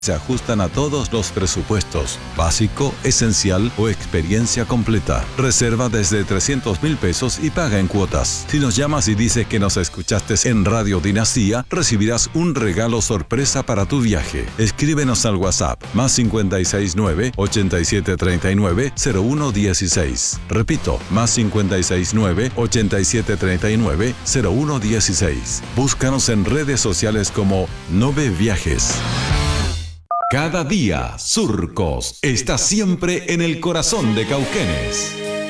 Se ajustan a todos los presupuestos, básico, esencial o experiencia completa. Reserva desde 300,000 pesos y paga en cuotas. Si nos llamas y dices que nos escuchaste en Radio Dinastía, recibirás un regalo sorpresa para tu viaje. Escríbenos al WhatsApp, +569 8739 0116. Repito, +569 8739 0116. Búscanos en redes sociales como Nove Viajes. Cada día, Surcos está siempre en el corazón de Cauquenes.